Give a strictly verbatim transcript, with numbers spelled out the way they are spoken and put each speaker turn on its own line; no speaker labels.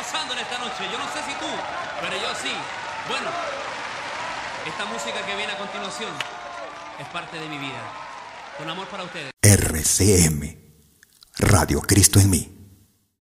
gozando en esta noche. Yo no sé si tú, pero yo sí. Bueno, esta música que viene a continuación es parte de mi vida. Con amor para ustedes.
R C M, Radio Cristo en mí.